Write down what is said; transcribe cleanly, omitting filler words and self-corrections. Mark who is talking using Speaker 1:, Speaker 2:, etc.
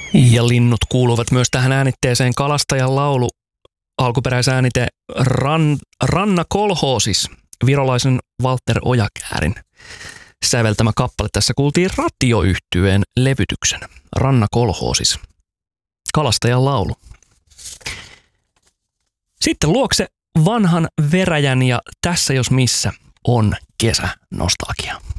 Speaker 1: Ja linnut kuuluvat myös tähän äänitteeseen. Kalastajan laulu, alkuperäisäänite Ranna Kolhoosis, virolaisen Walter Ojakäärin säveltämä kappale. Tässä kuultiin Ratio-yhtyeen levytyksen. Ranna Kolhoosis, kalastajan laulu. Sitten luokse vanhan veräjän ja tässä jos missä on kesänostalgia.